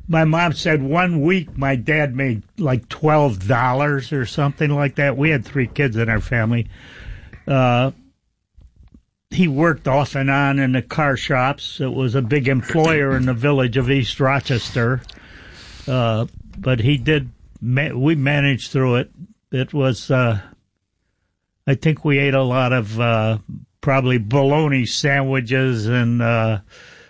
My mom said 1 week my dad made like $12 or something like that. We had 3 kids in our family. He worked off and on in the car shops. It was a big employer in the village of East Rochester. But we managed through it. It was, I think we ate a lot of probably bologna sandwiches and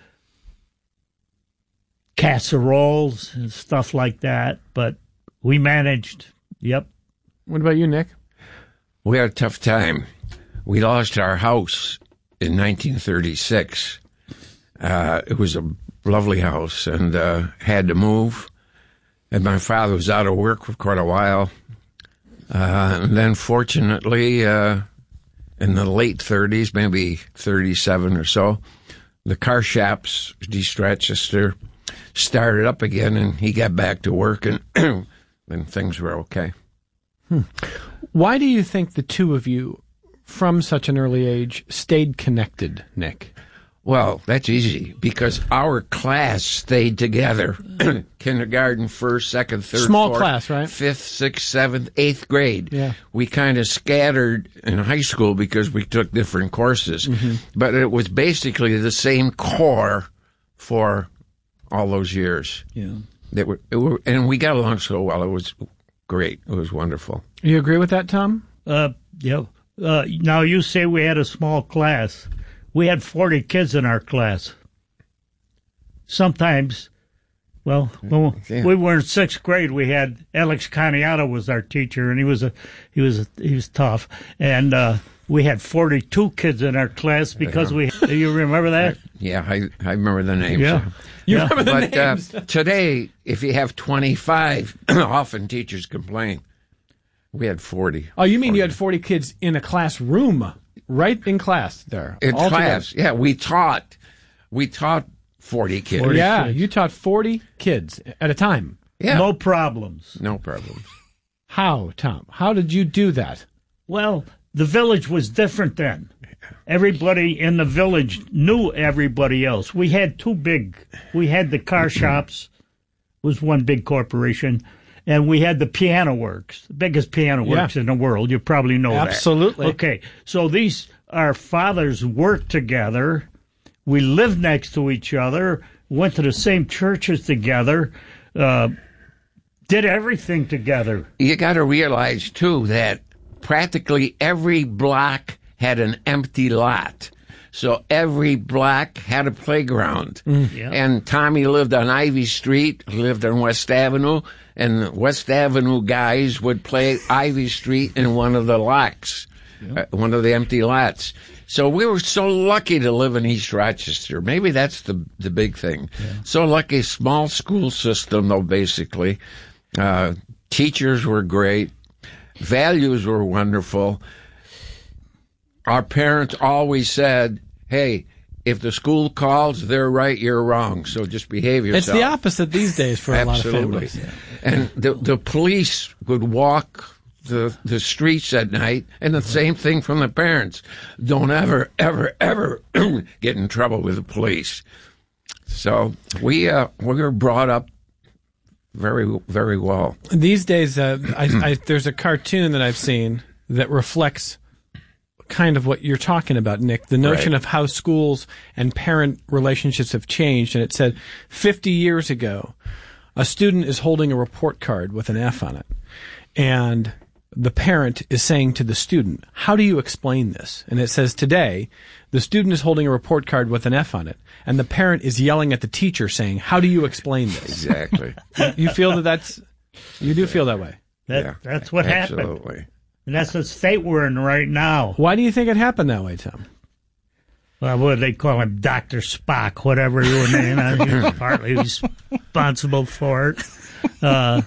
casseroles and stuff like that, but we managed. Yep. What about you, Nick? We had a tough time. We lost our house in 1936. It was a lovely house, and had to move. And my father was out of work for quite a while. And then, fortunately, in the late 30s, maybe 37 or so, the car shops, East Rochester, started up again, and he got back to work, and then things were okay. Why do you think the two of you, from such an early age, stayed connected, Nick? Well, that's easy, because our class stayed together. Kindergarten, first, second, third, small fourth, class, right? 5th, 6th, 7th, 8th grade. Yeah. We kind of scattered in high school because we took different courses. But it was basically the same core for all those years. Yeah. And we got along so well. It was great. It was wonderful. You agree with that, Tom? Yeah. Now, you say we had a small class. We had 40 kids in our class. Sometimes, when we were in 6th grade, we had Alex Caniato was our teacher, and he was tough. And we had 42 kids in our class because you remember that? Yeah, I remember the names. Yeah. You remember the names? Today, if you have 25, often teachers complain. We had 40. Oh, you mean you had 40 kids in a classroom, right in class there? In all class, together. yeah. We taught 40 kids. 40 kids. You taught 40 kids at a time. Yeah. No problems. No problems. How, Tom? How did you do that? Well, the village was different then. Everybody in the village knew everybody else. We had the car shops, was one big corporation, and we had the piano works, the biggest piano works in the world. You probably know that. Absolutely. Okay, so our fathers worked together. We lived next to each other, went to the same churches together, did everything together. You got to realize, too, that practically every block had an empty lot. So every block had a playground. Yeah. And Tommy lived on Ivy Street, lived on West Avenue, and West Avenue guys would play Ivy Street in one of the lots, one of the empty lots. So we were so lucky to live in East Rochester. Maybe that's the big thing. Yeah. So lucky, small school system, though, basically. Teachers were great. Values were wonderful. Our parents always said, hey, if the school calls, they're right, you're wrong, so just behave yourself. It's the opposite these days for a lot of families. Yeah. And the police would walk the streets at night, and the same thing from the parents. Don't ever, ever, ever get in trouble with the police. So we were brought up very, very well. These days, there's a cartoon that I've seen that reflects kind of what you're talking about, Nick, the notion of how schools and parent relationships have changed. And it said 50 years ago, a student is holding a report card with an F on it. And the parent is saying to the student, how do you explain this? And it says today, the student is holding a report card with an F on it. And the parent is yelling at the teacher saying, how do you explain this? Exactly. You feel you do feel that way? That's what happened. Absolutely. And that's the state we're in right now. Why do you think it happened that way, Tom? Well, what do they call him? Dr. Spock, whatever your name is. He's partly responsible for it. Well,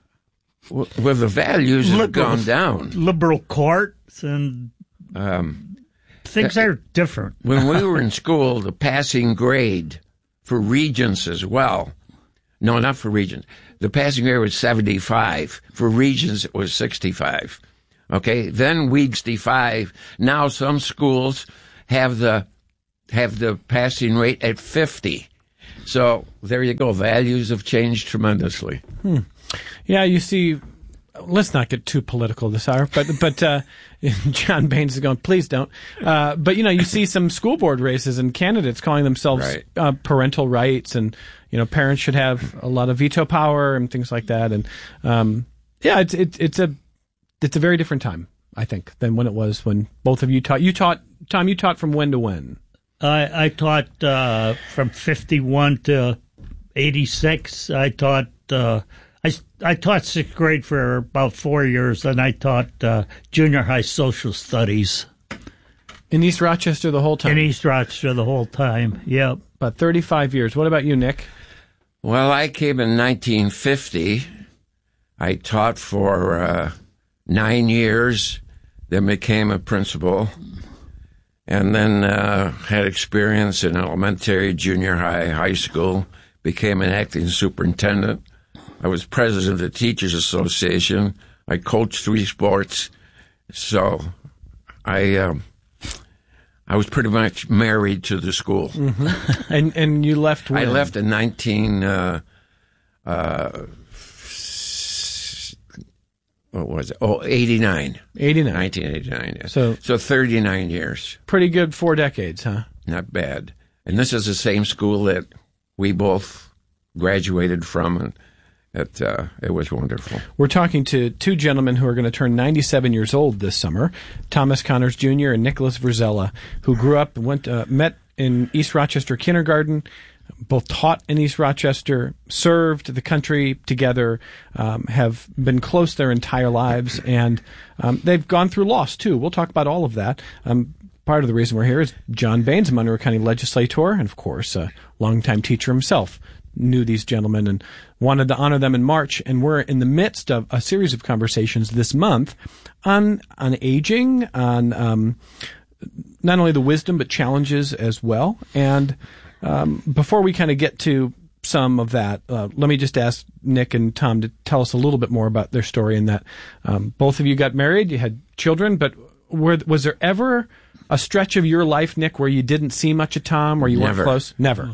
the values have gone down. Liberal courts and things are different. When we were in school, the passing grade for regents as well. No, not for regents. The passing grade was 75. For regents, it was 65. Okay, then Weegsty 5. Now some schools have the passing rate at 50. So there you go. Values have changed tremendously. Yeah, you see, let's not get too political this hour, but John Baines is going, please don't. But, you see some school board races and candidates calling themselves parental rights, and, parents should have a lot of veto power and things like that. And, it's a very different time, I think, than when it was when both of you taught. Tom, you taught from when to when? I taught from 51 to 86. I taught I taught sixth grade for about 4 years, and I taught junior high social studies. In East Rochester the whole time? In East Rochester the whole time, yep. About 35 years. What about you, Nick? Well, I came in 1950. I taught for 9 years, then became a principal, and then had experience in elementary, junior high, high school, became an acting superintendent. I was president of the Teachers Association. I coached 3 sports. So I was pretty much married to the school. Mm-hmm. And you left when? I left in 89. '89. 1989, yeah. So 39 years. Pretty good 4 decades, huh? Not bad. And this is the same school that we both graduated from, and it was wonderful. We're talking to 2 gentlemen who are going to turn 97 years old this summer, Thomas Connors Jr. and Nicholas Verzella, who grew up and met in East Rochester kindergarten, both taught in East Rochester, served the country together, have been close their entire lives, and they've gone through loss, too. We'll talk about all of that. Part of the reason we're here is John Baines, a Monroe County legislator, and, of course, a longtime teacher himself, knew these gentlemen and wanted to honor them in March. And we're in the midst of a series of conversations this month on aging, on not only the wisdom but challenges as well. And before we kind of get to some of that, let me just ask Nick and Tom to tell us a little bit more about their story, in that both of you got married, you had children, but was there ever a stretch of your life, Nick, where you didn't see much of Tom, or you weren't close? Never.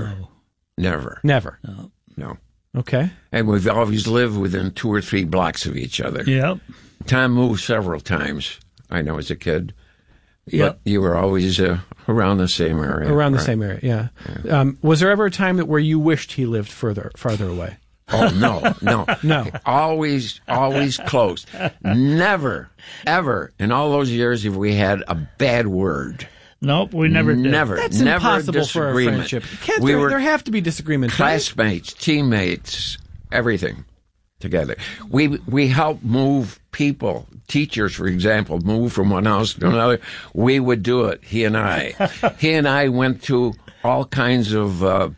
Never. No. Okay. And we've always lived within 2 or 3 blocks of each other. Yep. Tom moved several times, I know, as a kid. Yep. But you were always around the same area. Around the same area, yeah. Was there ever a time where you wished he lived farther away? Oh, no. No. Always close. Never, ever, in all those years, have we had a bad word. Nope, we never did. That's never impossible for a friendship. There have to be disagreements. Classmates, teammates, everything together. We help move people. Teachers, for example, move from one house to another. We would do it, he and I. He and I went to all kinds of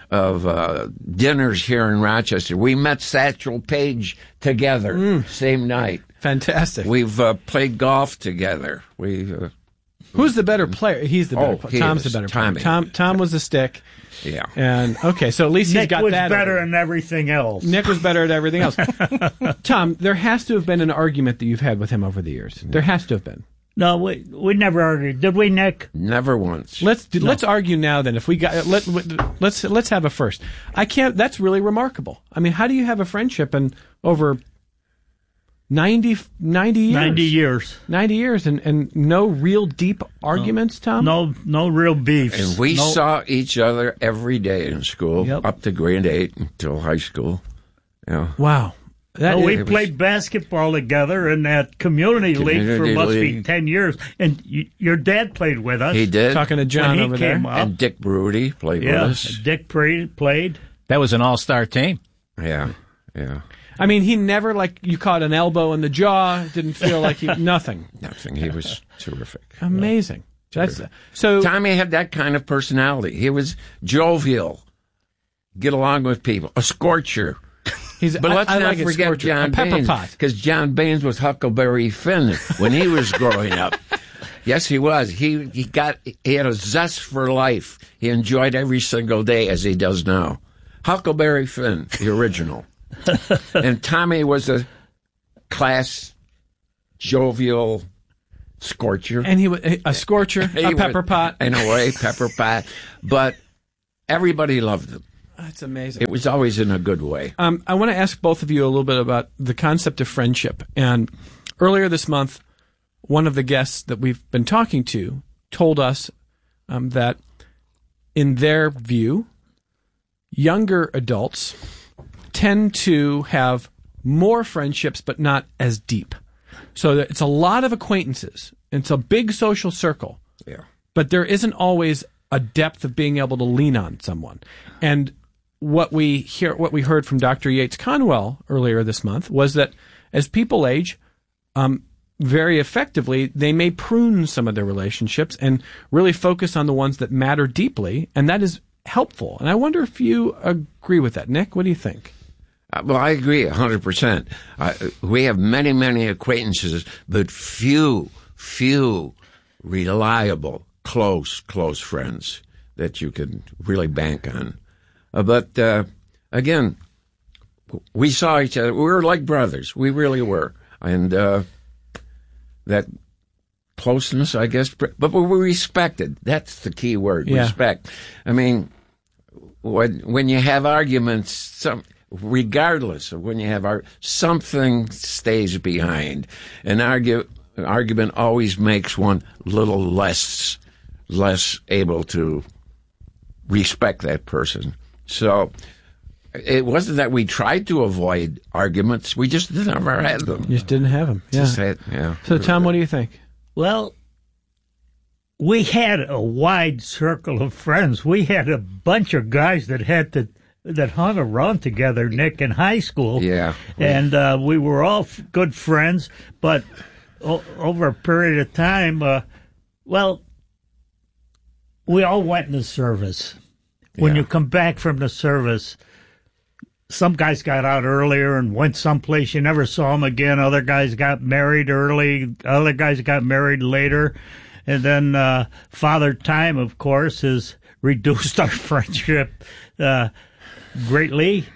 dinners here in Rochester. We met Satchel Paige together, same night. Fantastic. We've played golf together. Who's the better player? He's the better player. Tom's the better player. Tom was the stick. Yeah. And okay, so at least he's got that. Nick was better than everything else. Nick was better at everything else. Tom, there has to have been an argument that you've had with him over the years. There has to have been. No, we never argued, did we, Nick? Never once. Let's argue now. Then, if we got let's have a first. I can't. That's really remarkable. I mean, how do you have a friendship and over 90 years? 90 years. 90 years and no real deep arguments, Tom? No real beefs. And we saw each other every day in school, up to grade 8 until high school. Yeah. Wow. We played basketball together in that community league for must be 10 years. And your dad played with us. He did. Talking to John over there. And Dick Brody played with us. Dick played. That was an all-star team. Yeah. I mean, he never, you caught an elbow in the jaw, didn't feel like nothing. Nothing. He was terrific. Amazing. So Tommy had that kind of personality. He was jovial, get along with people, a scorcher. But let's not forget John Baines, because John Baines was Huckleberry Finn when he was growing up. Yes, he was. He had a zest for life. He enjoyed every single day as he does now. Huckleberry Finn, the original. And Tommy was a class jovial scorcher. And he was a scorcher, a pepper pot. In a way, pepper pot. But everybody loved them. That's amazing. It was always in a good way. I want to ask both of you a little bit about the concept of friendship. And earlier this month, one of the guests that we've been talking to told us that in their view, younger adults tend to have more friendships, but not as deep. So it's a lot of acquaintances. It's a big social circle. Yeah. But there isn't always a depth of being able to lean on someone. And what we heard from Dr. Yates Conwell earlier this month was that as people age, very effectively, they may prune some of their relationships and really focus on the ones that matter deeply, and that is helpful. And I wonder if you agree with that. Nick, what do you think? Well, I agree 100%. We have many, many acquaintances, but few reliable, close friends that you can really bank on. But again, we saw each other. We were like brothers. We really were. And that closeness, I guess, but we were respected. That's the key word, respect. I mean, when you have arguments, regardless of when you have something stays behind. An argument always makes one little less able to respect that person. So it wasn't that we tried to avoid arguments. We just never had them. You just didn't have them. Yeah. So, Tom, what do you think? Well, we had a wide circle of friends. We had a bunch of guys that hung around together, Nick, in high school. Yeah. And we were all good friends, but over a period of time, we all went in the service. When you come back from the service, some guys got out earlier and went someplace. You never saw them again. Other guys got married early. Other guys got married later. And then Father Time, of course, has reduced our friendship greatly.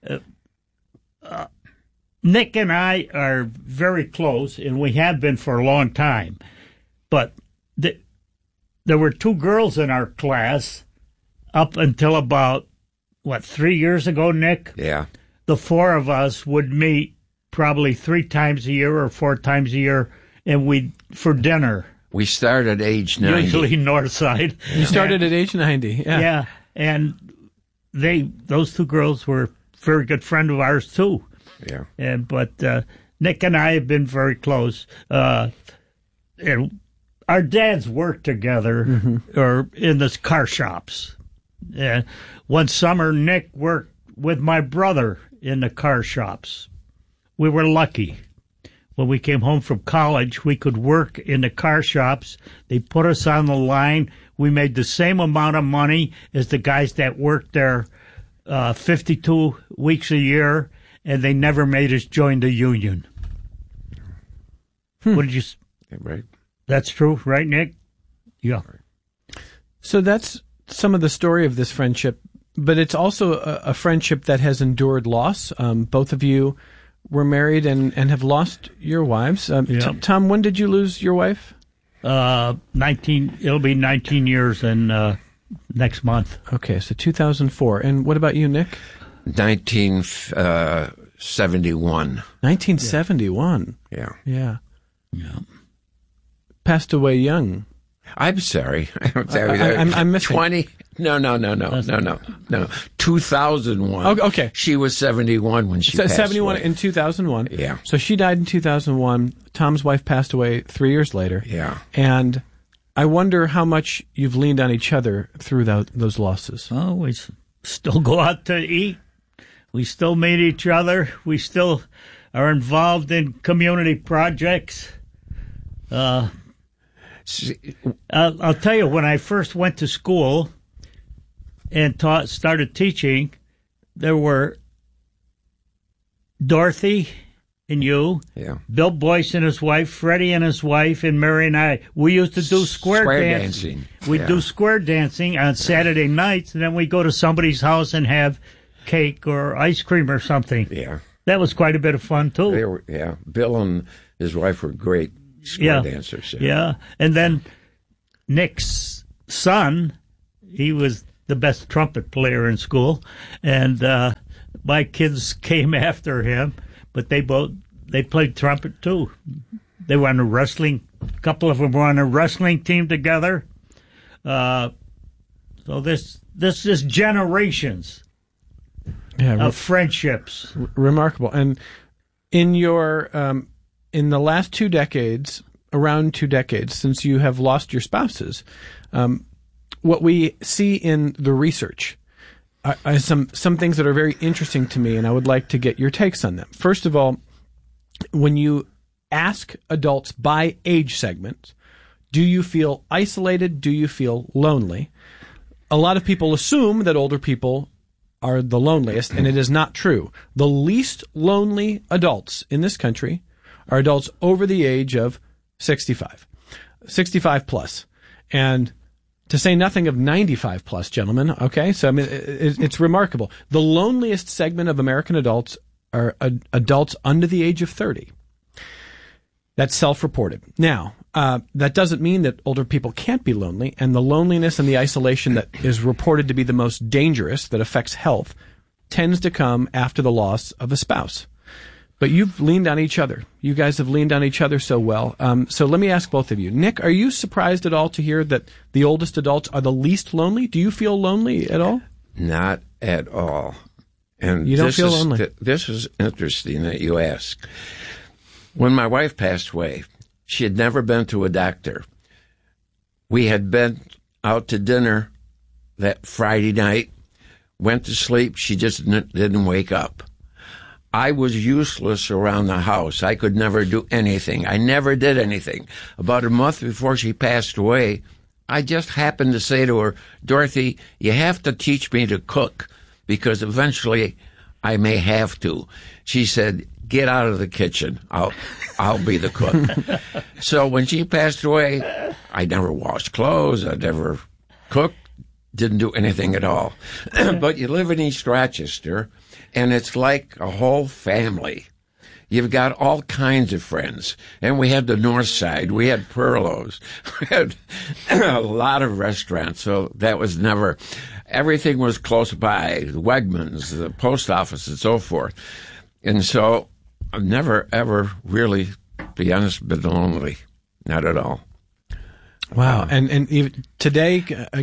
Nick and I are very close, and we have been for a long time. But there were two girls in our class up until about, 3 years ago, Nick? Yeah. The four of us would meet probably 3 times a year or 4 times a year, and for dinner. We started at age 90. Usually north side. You started at age 90, yeah. Yeah, and those two girls were a very good friend of ours, too. Yeah. But Nick and I have been very close. And our dads worked together or in the car shops. One summer, Nick worked with my brother in the car shops. We were lucky. When we came home from college, we could work in the car shops. They put us on the line. We made the same amount of money as the guys that worked there 52 weeks a year, and they never made us join the union. What did you... Right. That's true, right, Nick? Yeah. So that's some of the story of this friendship, but it's also a friendship that has endured loss. Both of you were married and have lost your wives. Tom, when did you lose your wife? 19. It'll be 19 years in next month. Okay, so 2004. And what about you, Nick? 1971. 1971. Yeah. Passed away young. I'm sorry. I'm missing. 20. No. 2001. Oh, okay. She was 71 when she passed 71 away. in 2001. Yeah. So she died in 2001. Tom's wife passed away 3 years later. Yeah. And I wonder how much you've leaned on each other through those losses. Oh, we still go out to eat. We still meet each other. We still are involved in community projects. I'll tell you, when I first went to school and started teaching, there were Dorothy and you, Bill Boyce and his wife, Freddie and his wife, and Mary and I. We used to do square dancing. We'd do square dancing on Saturday nights, and then we'd go to somebody's house and have cake or ice cream or something. Yeah. That was quite a bit of fun, too. Bill and his wife were great square dancers. Yeah. And then Nick's son, he was the best trumpet player in school, and my kids came after him, but they played trumpet too. They were on a couple of them were on a wrestling team together. So this is generations of friendships. Remarkable. And in your in the last 2 decades, around 2 decades since you have lost your spouses, what we see in the research are some things that are very interesting to me, and I would like to get your takes on them. First of all, when you ask adults by age segment, do you feel isolated? Do you feel lonely? A lot of people assume that older people are the loneliest, and it is not true. The least lonely adults in this country are adults over the age of 65 plus. And to say nothing of 95 plus, gentlemen, okay? So, I mean, it's remarkable. The loneliest segment of American adults are adults under the age of 30. That's self-reported. Now, that doesn't mean that older people can't be lonely, and the loneliness and the isolation that is reported to be the most dangerous, that affects health, tends to come after the loss of a spouse. But you've leaned on each other. You guys have leaned on each other so well. So let me ask both of you. Nick, are you surprised at all to hear that the oldest adults are the least lonely? Do you feel lonely at all? Not at all. And you don't feel lonely? This is interesting that you ask. When my wife passed away, she had never been to a doctor. We had been out to dinner that Friday night, went to sleep. She just didn't wake up. I was useless around the house. I could never do anything. I never did anything. About a month before she passed away, I just happened to say to her, Dorothy, you have to teach me to cook because eventually I may have to. She said, get out of the kitchen. I'll be the cook. So when she passed away, I never washed clothes. I never cooked. Didn't do anything at all. But you live in East Rochester, and it's like a whole family. You've got all kinds of friends. And we had the North Side. We had Perlo's. We had a lot of restaurants. So that was never, everything was close by. The Wegmans, the post office, and so forth. And so I've never, ever really, to be honest, been lonely. Not at all. Wow. And even today,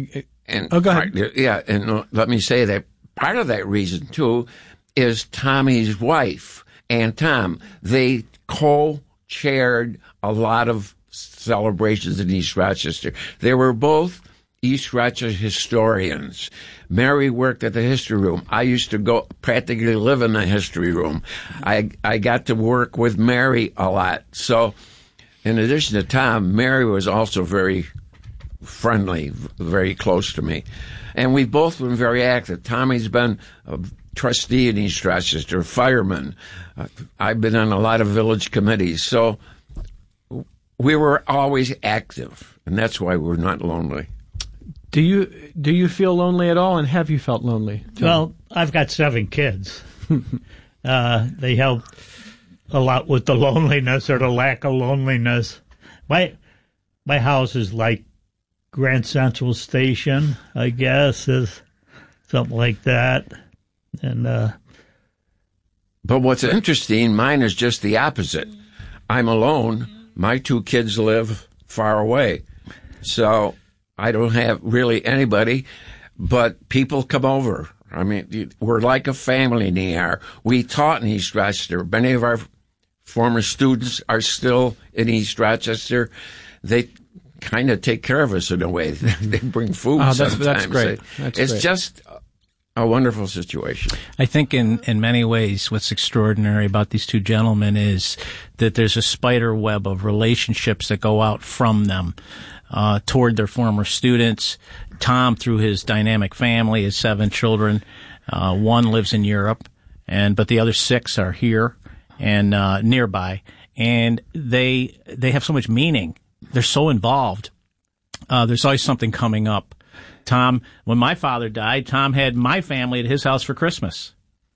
go ahead. Yeah. And let me say that part of that reason, too, is Tommy's wife and Tom. They co-chaired a lot of celebrations in East Rochester. They were both East Rochester historians. Mary worked at the history room. I used to go practically live in the history room. I got to work with Mary a lot. So in addition to Tom, Mary was also very friendly, very close to me. And we've both been very active. Tommy's been a trustee in East Rochester, fireman. I've been on a lot of village committees. So we were always active, and that's why we're not lonely. Do you feel lonely at all, and have you felt lonely? Well, I've got 7 kids. They help a lot with the loneliness or the lack of loneliness. My house is like Grand Central Station, I guess, is something like that. And but what's interesting, mine is just the opposite. I'm alone. My 2 kids live far away, so I don't have really anybody, but people come over. I mean, we're like a family in ER. We taught in East Rochester. Many of our former students are still in East Rochester. They kind of take care of us in a way. They bring food sometimes. That's great. It's just a wonderful situation. I think in many ways what's extraordinary about these 2 gentlemen is that there's a spider web of relationships that go out from them toward their former students. Tom, through his dynamic family, his 7 children, 1 lives in Europe, but the other 6 are here and nearby. And they have so much meaning. They're so involved. There's always something coming up. Tom, when my father died, Tom had my family at his house for Christmas.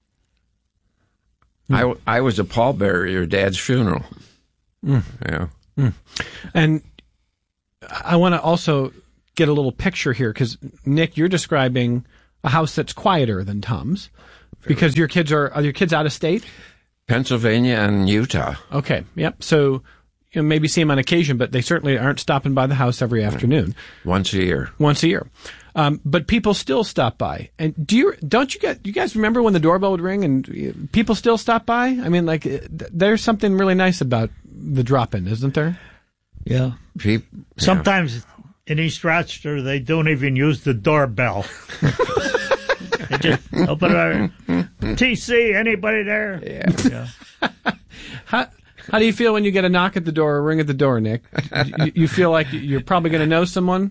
I was a pallbearer at your dad's funeral. Yeah. And I want to also get a little picture here, because Nick, you're describing a house that's quieter than Tom's, because your kids are your kids out of state? Pennsylvania and Utah. Okay, yep. So you know, maybe see them on occasion, but they certainly aren't stopping by the house every afternoon. Once a year. But people still stop by. And don't you guys remember when the doorbell would ring and people still stop by? I mean, like, there's something really nice about the drop-in, isn't there? Yeah. Sometimes in East Rochester, they don't even use the doorbell. They just open it. TC, anybody there? Yeah. How do you feel when you get a knock at the door or ring at the door, Nick? You feel like you're probably going to know someone?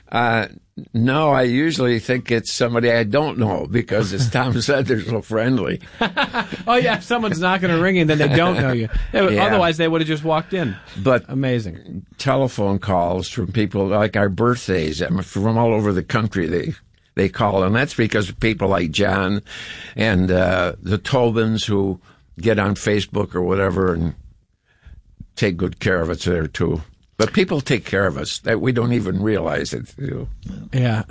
No, I usually think it's somebody I don't know because, as Tom said, they're so friendly. Oh, yeah, if someone's knocking or ringing, then they don't know you. Otherwise, they would have just walked in. But amazing. Telephone calls from people, like our birthdays, from all over the country, they call, and that's because of people like John and the Tobins who get on Facebook or whatever and take good care of us there, too. But people take care of us that we don't even realize it. Yeah,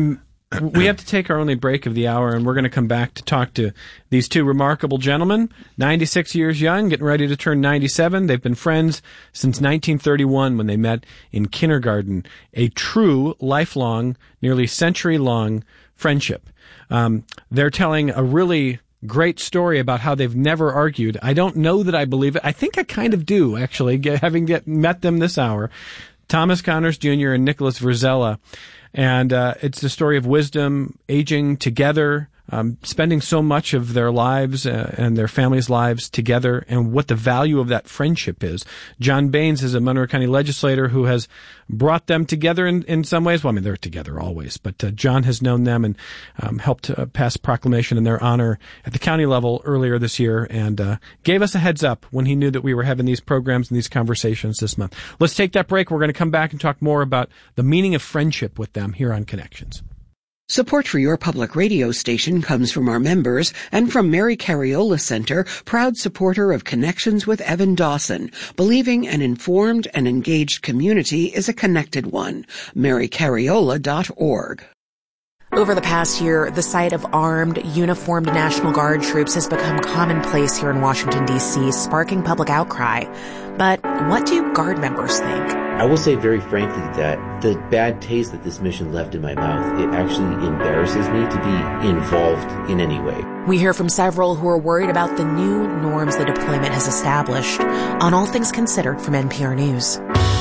we have to take our only break of the hour, and we're going to come back to talk to these two remarkable gentlemen, 96 years young, getting ready to turn 97. They've been friends since 1931 when they met in kindergarten. A true, lifelong, nearly century-long friendship. They're telling a really great story about how they've never argued. I don't know that I believe it. I think I kind of do, actually, having met them this hour. Thomas Connors Jr. and Nicholas Verzella. And it's the story of wisdom, aging together, spending so much of their lives and their families' lives together, and what the value of that friendship is. John Baines is a Monroe County legislator who has brought them together in some ways. Well, I mean, they're together always, but John has known them and helped pass a proclamation in their honor at the county level earlier this year, and gave us a heads up when he knew that we were having these programs and these conversations this month. Let's take that break. We're going to come back and talk more about the meaning of friendship with them here on Connections. Support for your public radio station comes from our members and from Mary Cariola Center, proud supporter of Connections with Evan Dawson, believing an informed and engaged community is a connected one. MaryCariola.org. Over the past year, the sight of armed, uniformed National Guard troops has become commonplace here in Washington, D.C., sparking public outcry. But what do Guard members think? I will say very frankly that the bad taste that this mission left in my mouth, it actually embarrasses me to be involved in any way. We hear from several who are worried about the new norms the deployment has established. On All Things Considered from NPR News.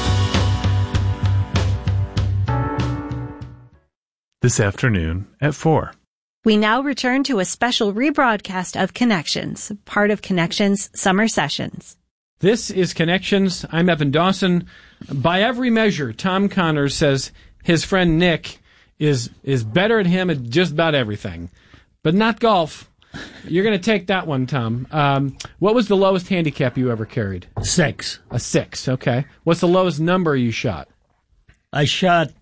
This afternoon at 4. We now return to a special rebroadcast of Connections, part of Connections Summer Sessions. This is Connections. I'm Evan Dawson. By every measure, Tom Connors says his friend Nick is better at him at just about everything, but not golf. You're going to take that one, Tom. What was the lowest handicap you ever carried? 6. A 6, okay. What's the lowest number you shot? I shot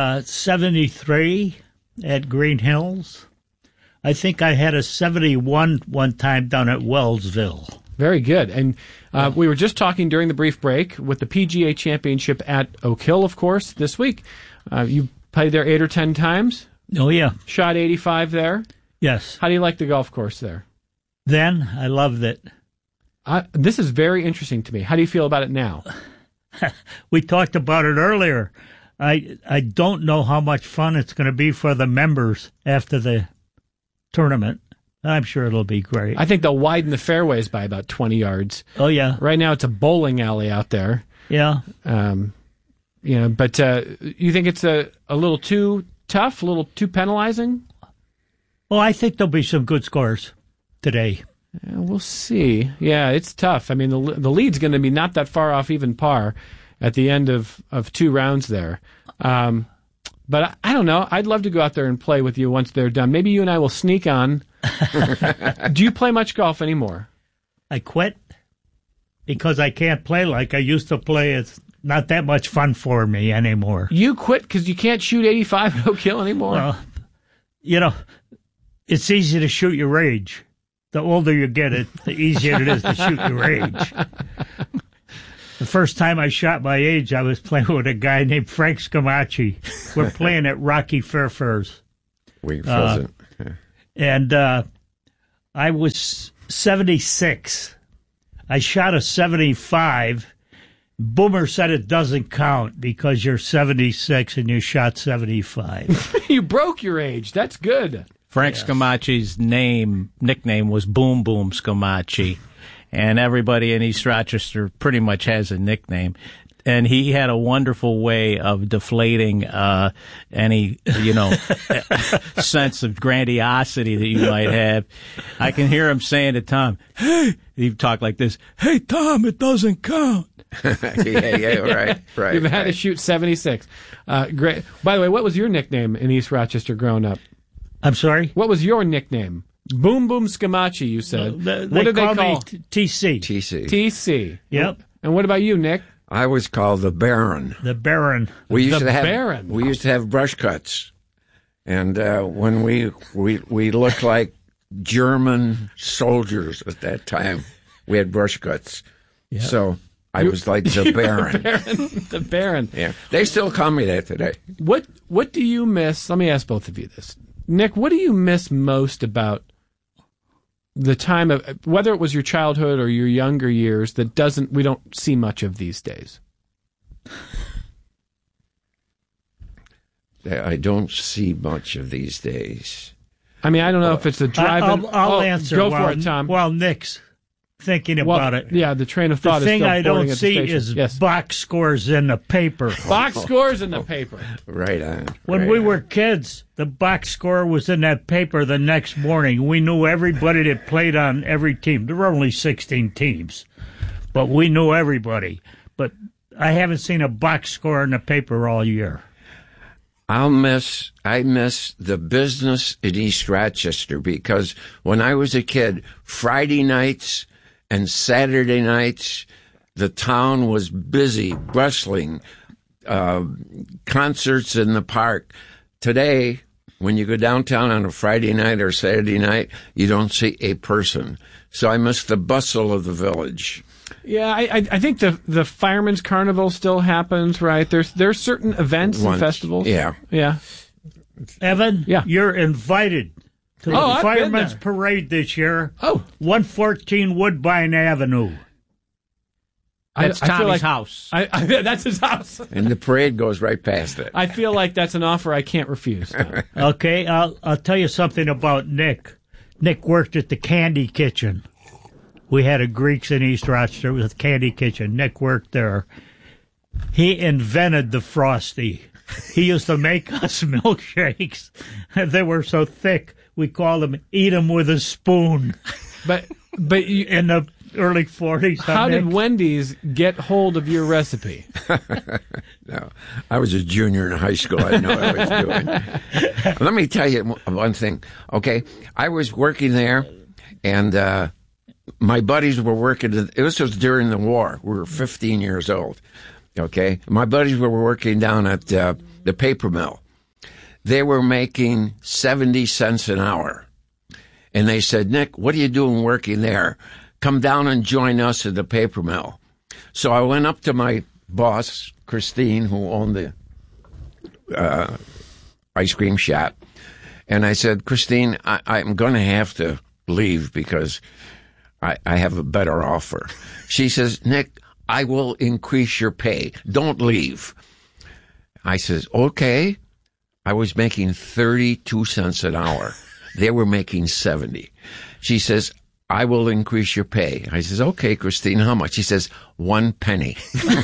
73 at Green Hills. I think I had a 71 one time down at Wellsville. Very good. And we were just talking during the brief break with the PGA Championship at Oak Hill, of course, this week. You played there 8 or 10 times? Oh, yeah. Shot 85 there? Yes. How do you like the golf course there? Then, I loved it. This is very interesting to me. How do you feel about it now? We talked about it earlier. I don't know how much fun it's going to be for the members after the tournament. I'm sure it'll be great. I think they'll widen the fairways by about 20 yards. Oh, yeah. Right now it's a bowling alley out there. Yeah. But you think it's a little too tough, a little too penalizing? Well, I think there'll be some good scores today. Yeah, we'll see. Yeah, it's tough. I mean, the lead's going to be not that far off even par at the end of 2 rounds there. But I don't know. I'd love to go out there and play with you once they're done. Maybe you and I will sneak on. Do you play much golf anymore? I quit because I can't play like I used to play. It's not that much fun for me anymore. You quit because you can't shoot 85 at Oak Hill anymore? Well, it's easy to shoot your rage. The older you get, the easier it is to shoot your rage. The first time I shot my age, I was playing with a guy named Frank Scamacci. We're playing at Rocky Fairfirs. Wake Pheasant. And I was 76. I shot a 75. Boomer said it doesn't count because you're 76 and you shot 75. You broke your age. That's good. Frank Scamacci's nickname was Boom Boom Scamacci, and everybody in East Rochester pretty much has a nickname. And he had a wonderful way of deflating any, sense of grandiosity that you might have. I can hear him saying to Tom, "Hey," he'd talk like this, "Hey, Tom, it doesn't count." Right. You've had to shoot 76. Great. By the way, what was your nickname in East Rochester growing up? I'm sorry? What was your nickname? Boom Boom Scamacci, you said. What did they call me? TC. TC. Yep. And what about you, Nick? I was called the Baron. The Baron. We used Baron. We used to have brush cuts, and when we looked like German soldiers at that time, we had brush cuts. Yep. So I was like the Baron. The Baron. Yeah, they still call me that today. What do you miss? Let me ask both of you this. Nick, what do you miss most about the time of, whether it was your childhood or your younger years, that we don't see much of these days? I don't see much of these days. I mean, I don't know if it's a drive-in. I'll answer. Go for it, Tom. While Nick's thinking about it. Yeah, the train of thought is still the thing I don't at see the station. is box scores in the paper. Box scores in the paper. Right on. When we were kids, the box score was in that paper the next morning. We knew everybody that played on every team. There were only 16 teams, but we knew everybody. But I haven't seen a box score in the paper all year. I miss the business in East Rochester, because when I was a kid, Friday nights and Saturday nights, the town was busy, bustling, concerts in the park. Today, when you go downtown on a Friday night or Saturday night, you don't see a person. So I miss the bustle of the village. Yeah, I think the Fireman's Carnival still happens, right? There's certain events and festivals. Yeah. Evan, you're invited to the Fireman's Parade this year. 114 Woodbine Avenue. That's Tommy's house. That's his house. And the parade goes right past it. I feel like that's an offer I can't refuse. Okay, I'll tell you something about Nick. Nick worked at the Candy Kitchen. We had a Greeks in East Rochester. It was a Candy Kitchen. Nick worked there. He invented the Frosty. He used to make us milkshakes. They were so thick, we called them "eat them with a spoon." But you, in the early 40s. How did Wendy's get hold of your recipe? No, I was a junior in high school. I didn't know what I was doing. Let me tell you one thing. Okay, I was working there, and my buddies were working. This was during the war. We were 15 years old. Okay, my buddies were working down at the paper mill. They were making 70 cents an hour. And they said, "Nick, what are you doing working there? Come down and join us at the paper mill." So I went up to my boss, Christine, who owned the ice cream shop. And I said, "Christine, I'm going to have to leave because I have a better offer." She says, "Nick, I will increase your pay. Don't leave." I says, "Okay." I was making 32 cents an hour. They were making 70. She says, "I will increase your pay." I says, "Okay, Christine, how much?" She says, 1 penny.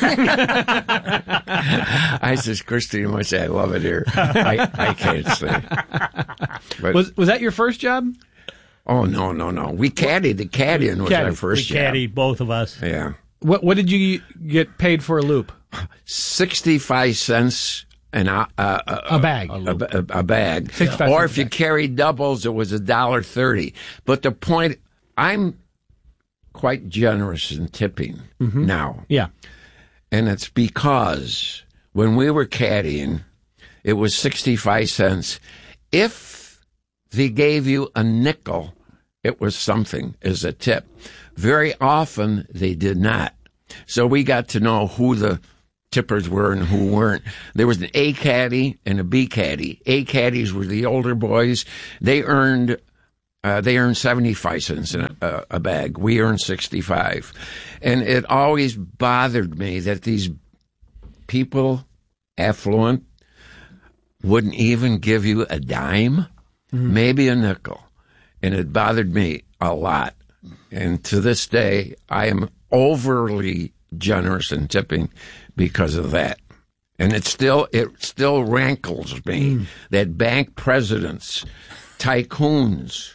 I says, "Christine, I say, I love it here. I can't stay." But, was that your first job? Oh, no. We caddied. The caddying was our first job. We caddied, both of us. Yeah. What did you get paid for a loop? 65 cents. A bag. A bag. Or if you carried doubles, it was $1.30. But the point, I'm quite generous in tipping now. Yeah. And it's because when we were caddying, it was 65 cents. If they gave you a nickel, it was something as a tip. Very often, they did not. So we got to know who the tippers were and who weren't. There was an A caddy and a B caddy. A caddies were the older boys. They earned 75 cents in a bag. We earned 65. And it always bothered me that these people, affluent, wouldn't even give you a dime, maybe a nickel. And it bothered me a lot. And to this day, I am overly generous in tipping because of that. And it still rankles me that bank presidents, tycoons,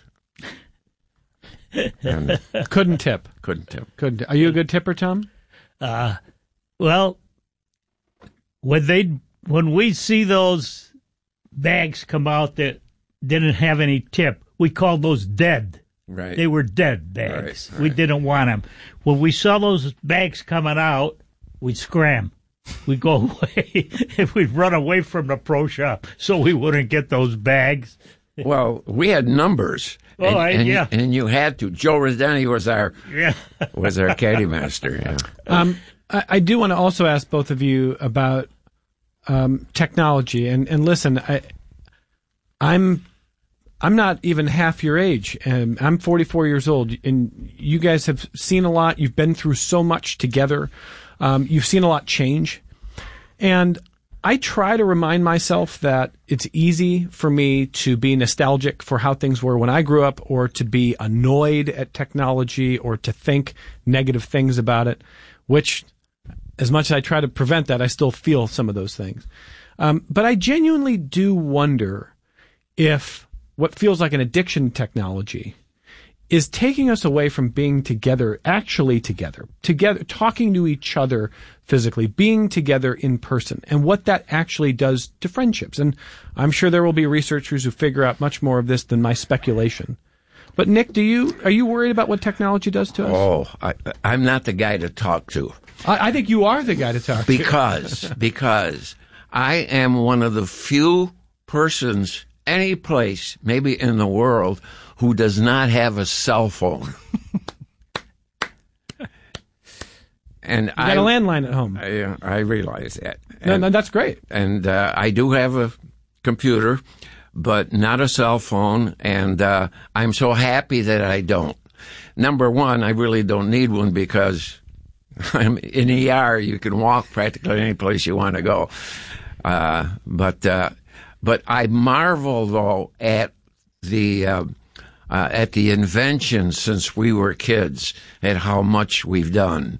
and couldn't tip. Are you a good tipper, Tom? Well, when we see those bags come out that didn't have any tip, we called those dead. Right. They were dead bags. Right. We didn't want them. When we saw those bags coming out, we'd scram. We'd go away, and we'd run away from the pro shop so we wouldn't get those bags. Well, we had numbers. And you had to. Joe Rodeni was our caddy master. Yeah. I do want to also ask both of you about technology. And listen, I'm not even half your age, and I'm 44 years old, and you guys have seen a lot. You've been through so much together. You've seen a lot change. And I try to remind myself that it's easy for me to be nostalgic for how things were when I grew up, or to be annoyed at technology, or to think negative things about it, which, as much as I try to prevent that, I still feel some of those things. But I genuinely do wonder if what feels like an addiction to technology is taking us away from being together, actually together, talking to each other physically, being together in person, and what that actually does to friendships. And I'm sure there will be researchers who figure out much more of this than my speculation. But Nick, are you worried about what technology does to us? Oh, I'm not the guy to talk to. I think you are the guy to talk to. Because I am one of the few persons any place, maybe in the world, who does not have a cell phone. And you got a landline at home. I realize that. No, that's great. And I do have a computer, but not a cell phone, and I'm so happy that I don't. Number one, I really don't need one because I'm in ER. You can walk practically any place you want to go. But I marvel, though, at the invention since we were kids, at how much we've done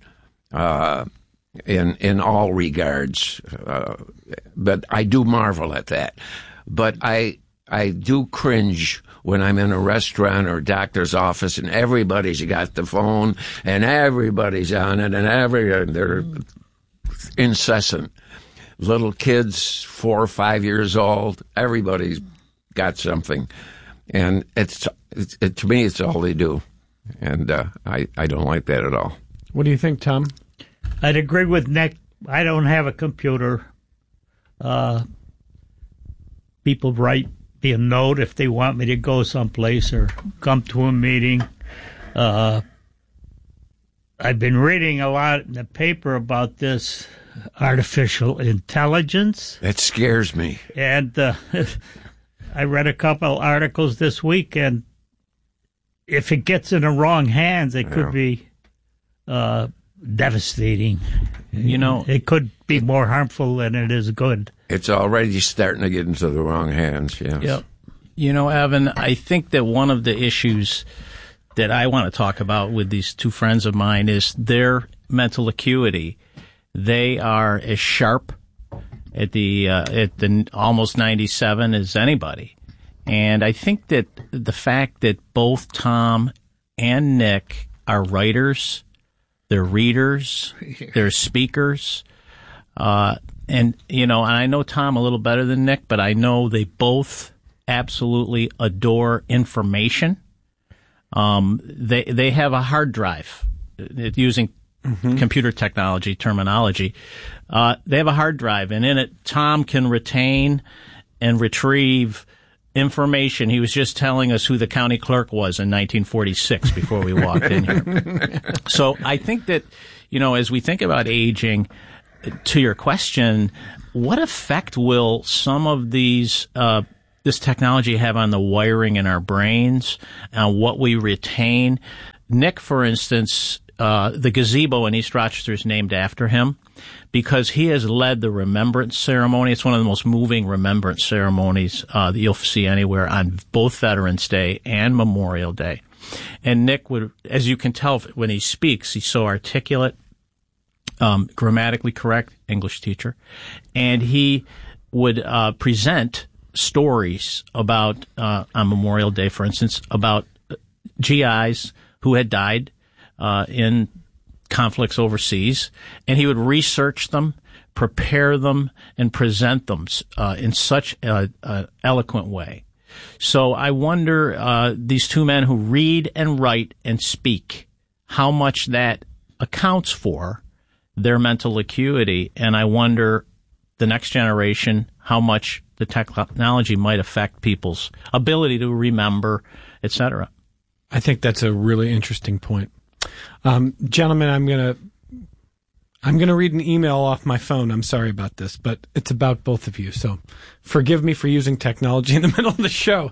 in all regards. But I do marvel at that. But I do cringe when I'm in a restaurant or doctor's office and everybody's got the phone and everybody's on it and they're incessant. Little kids, 4 or 5 years old, everybody's got something. And to me, it's all they do. And I don't like that at all. What do you think, Tom? I'd agree with Nick. I don't have a computer. People write me a note if they want me to go someplace or come to a meeting. I've been reading a lot in the paper about this artificial intelligence. That scares me. And I read a couple articles this week, and if it gets in the wrong hands, it could be devastating. You know, it could be more harmful than it is good. It's already starting to get into the wrong hands, yes. Yep. You know, Evan, I think that one of the issues that I want to talk about with these two friends of mine is their mental acuity. They are as sharp at the almost 97 as anybody. And I think that the fact that both Tom and Nick are writers, they're readers, they're speakers, and I know Tom a little better than Nick, but I know they both absolutely adore information. They have a hard drive, using computer technology terminology. They have a hard drive, and in it, Tom can retain and retrieve information. He was just telling us who the county clerk was in 1946 before we walked in here. So I think that, as we think about aging, to your question, what effect will some of these this technology have on the wiring in our brains, on what we retain? Nick, for instance, the gazebo in East Rochester is named after him because he has led the remembrance ceremony. It's one of the most moving remembrance ceremonies that you'll see anywhere on both Veterans Day and Memorial Day. And Nick would, as you can tell when he speaks, he's so articulate, grammatically correct, English teacher, and he would present stories about, on Memorial Day, for instance, about GIs who had died in conflicts overseas, and he would research them, prepare them, and present them in such an eloquent way. So I wonder, these two men who read and write and speak, how much that accounts for their mental acuity, and I wonder the next generation how much the technology might affect people's ability to remember, etc. I think that's a really interesting point. Gentlemen, I'm gonna read an email off my phone. I'm sorry about this, but it's about both of you, so forgive me for using technology in the middle of the show.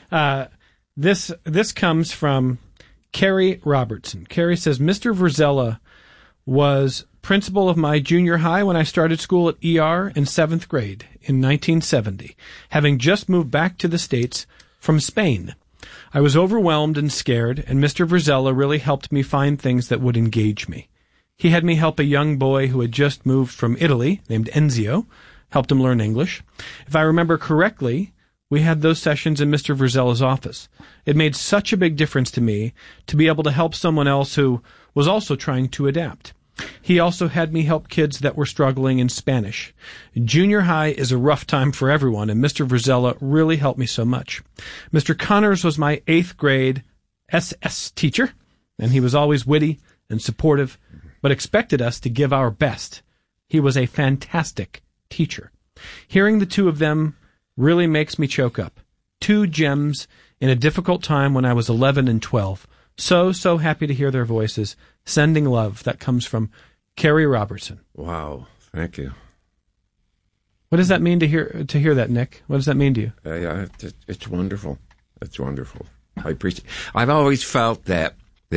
This comes from Carrie Robertson. Carrie says, Mr. Verzella was principal of my junior high when I started school at ER in 7th grade in 1970, having just moved back to the States from Spain. I was overwhelmed and scared, and Mr. Verzella really helped me find things that would engage me. He had me help a young boy who had just moved from Italy, named Enzio, helped him learn English. If I remember correctly, we had those sessions in Mr. Verzella's office. It made such a big difference to me to be able to help someone else who was also trying to adapt. He also had me help kids that were struggling in Spanish. Junior high is a rough time for everyone, and Mr. Verzella really helped me so much. Mr. Connors was my 8th grade SS teacher, and he was always witty and supportive, but expected us to give our best. He was a fantastic teacher. Hearing the two of them really makes me choke up. Two gems in a difficult time when I was 11 and 12. So happy to hear their voices. Sending love. That comes from Carrie Robertson. Wow. Thank you. What does that mean to hear that, Nick? What does that mean to you? Yeah, it's wonderful. It's wonderful. I appreciate. I've always felt that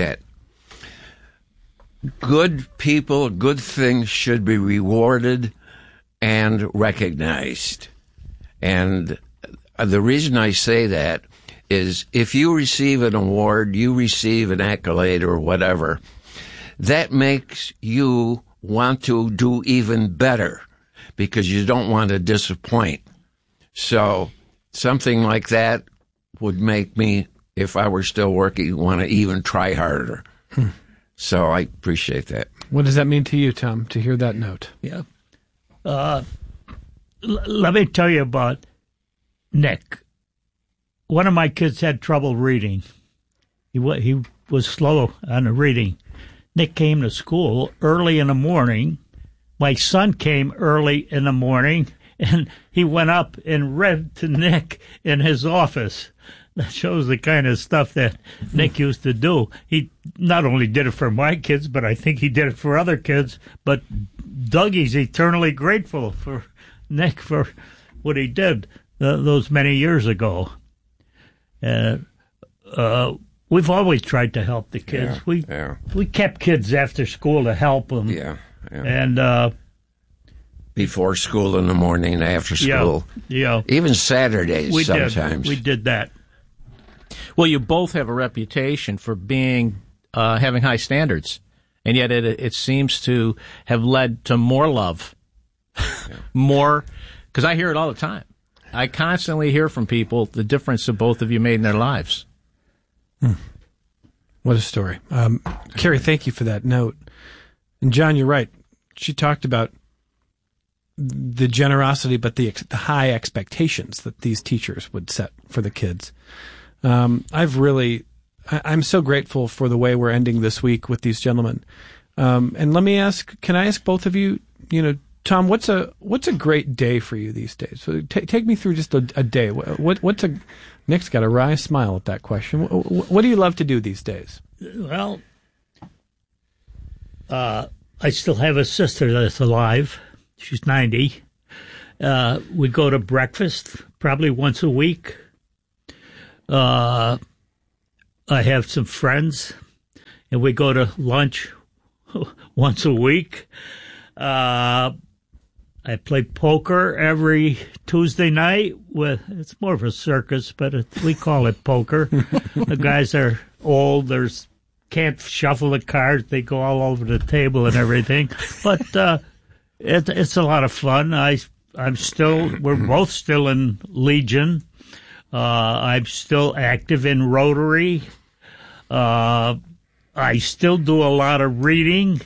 good people, good things should be rewarded and recognized. And the reason I say that is if you receive an award, you receive an accolade or whatever, that makes you want to do even better because you don't want to disappoint. So something like that would make me, if I were still working, want to even try harder. So I appreciate that. What does that mean to you, Tom, to hear that note? Yeah. Let me tell you about Nick. One of my kids had trouble reading. He was slow on the reading. Nick came to school early in the morning. My son came early in the morning, and he went up and read to Nick in his office. That shows the kind of stuff that Nick used to do. He not only did it for my kids, but I think he did it for other kids. But Dougie's eternally grateful for Nick for what he did those many years ago. We've always tried to help the kids. We kept kids after school to help them. Yeah. And before school in the morning, after school. Yeah. Even Saturdays sometimes. We did that. Well, you both have a reputation for being having high standards, and yet it seems to have led to more love, more, because I hear it all the time. I constantly hear from people the difference that both of you made in their lives. What a story. Carrie, thank you for that note. And John, you're right. She talked about the generosity, but the high expectations that these teachers would set for the kids. I'm so grateful for the way we're ending this week with these gentlemen. And let me ask, can I ask both of you, Tom, what's a great day for you these days? So take me through just a day. Nick's got a wry smile at that question. What do you love to do these days? Well, I still have a sister that's alive. She's 90. We go to breakfast probably once a week. I have some friends, and we go to lunch once a week. I play poker every Tuesday night it's more of a circus, but we call it poker. The guys are old. Can't shuffle the cards. They go all over the table and everything. But it's a lot of fun. We're both still in Legion. I'm still active in Rotary. I still do a lot of reading.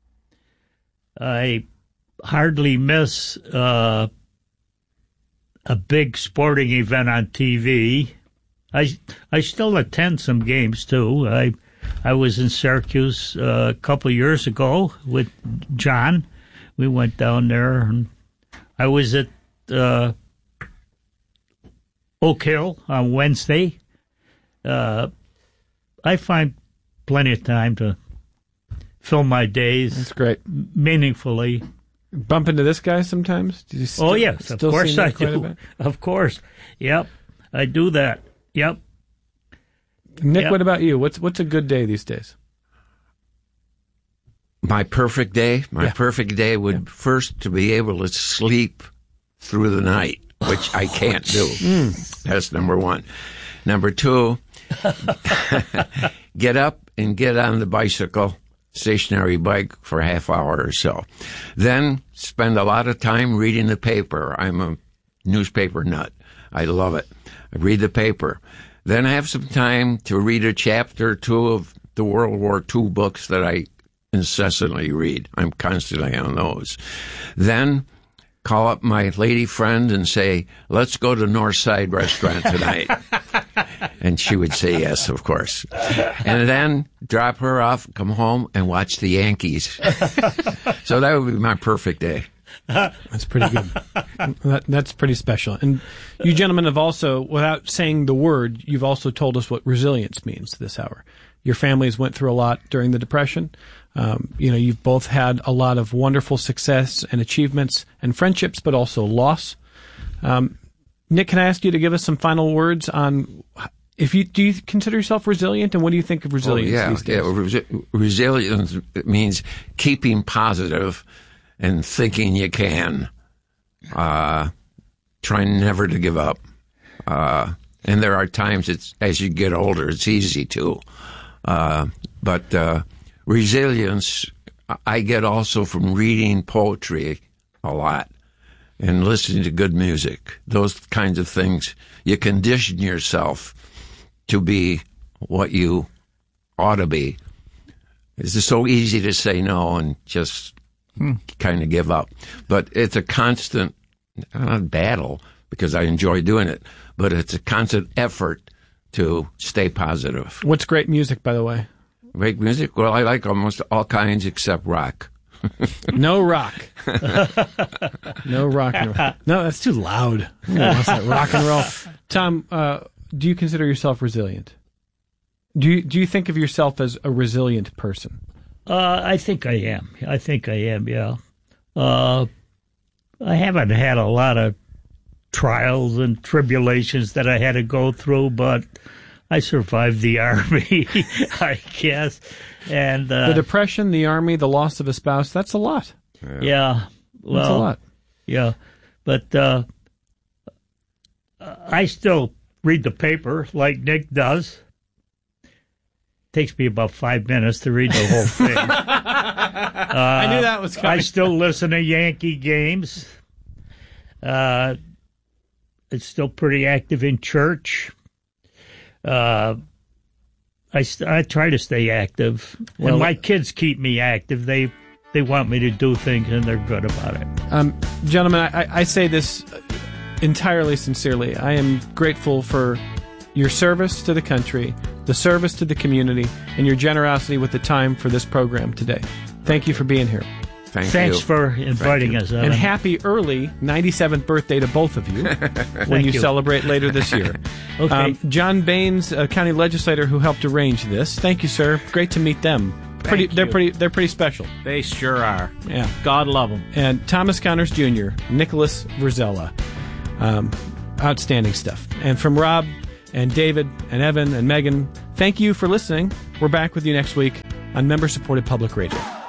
I hardly miss a big sporting event on TV. I still attend some games too. I was in Syracuse a couple of years ago with John. We went down there, and I was at Oak Hill on Wednesday. I find plenty of time to fill my days. That's great. Meaningfully. Bump into this guy sometimes? Yes, of course I do. Of course. Yep, I do that. Yep. Nick, what about you? What's a good day these days? My perfect day? My perfect day would first to be able to sleep through the night, which I can't do. That's number one. Number two, get up and get on the bicycle, stationary bike, for a half hour or so. Then spend a lot of time reading the paper. I'm a newspaper nut. I love it. I read the paper. Then I have some time to read a chapter or two of the World War II books that I incessantly read. I'm constantly on those. Then call up my lady friend and say, let's go to Northside Restaurant tonight. And she would say yes, of course. And then drop her off, come home, and watch the Yankees. So that would be my perfect day. That's pretty good. That's pretty special. And you gentlemen have also, without saying the word, you've also told us what resilience means this hour. Your families went through a lot during the Depression. You've both had a lot of wonderful success and achievements and friendships, but also loss. Nick, can I ask you to give us some final words on do you consider yourself resilient, and what do you think of resilience these days? Resilience means keeping positive and thinking you can, trying never to give up. And there are times as you get older, it's easy to. But resilience, I get also from reading poetry a lot and listening to good music. Those kinds of things. You condition yourself to be what you ought to be. It's just so easy to say no and just kind of give up. But it's a constant, not battle, because I enjoy doing it, but it's a constant effort to stay positive. What's great music, by the way? Great music? Well, I like almost all kinds except rock. No rock. No rock and roll. No, that's too loud. Who wants that rock and roll? Tom, do you consider yourself resilient? Do you think of yourself as a resilient person? I think I am. Yeah. I haven't had a lot of trials and tribulations that I had to go through, but I survived the Army, I guess. And the Depression, the Army, the loss of a spouse, that's a lot. Yeah. Well, that's a lot. Yeah. But I still read the paper like Nick does. Takes me about 5 minutes to read the whole thing. I knew that was coming. I still listen to Yankee games. It's still pretty active in church. I try to stay active. And my kids keep me active. They want me to do things, and they're good about it. Gentlemen, I say this entirely sincerely. I am grateful for your service to the country, the service to the community, and your generosity with the time for this program today. Thank you for being here. Thanks for inviting us, Evan. And happy early 97th birthday to both of you when you celebrate later this year. Okay. John Baines, a county legislator who helped arrange this. Thank you, sir. Great to meet them. They're pretty special. They sure are. Yeah. God love them. And Thomas Connors Jr., Nicholas Verzella. Outstanding stuff. And from Rob and David and Evan and Megan, thank you for listening. We're back with you next week on member-supported public radio.